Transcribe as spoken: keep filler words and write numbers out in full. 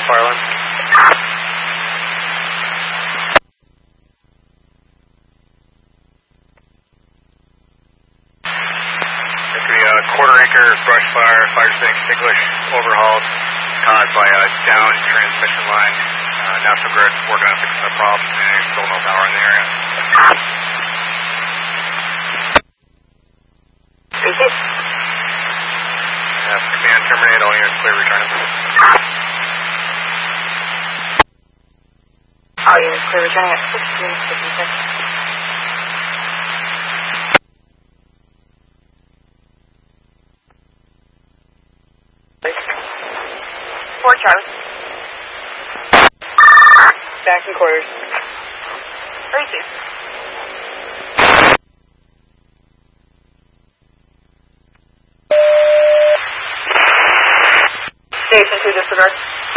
the fire line. There could be a quarter acre brush fire, fire stick extinguished, overhauled, caused by a down transmission line. Uh, National Grid working on fixing the problem, and there's still no power in the area. Is it? Yeah, command terminate, all units clear, returning. All units clear, returning at sixteen fifty-six. Four Charlie. Back in quarters. thirty-two. Station two disregard.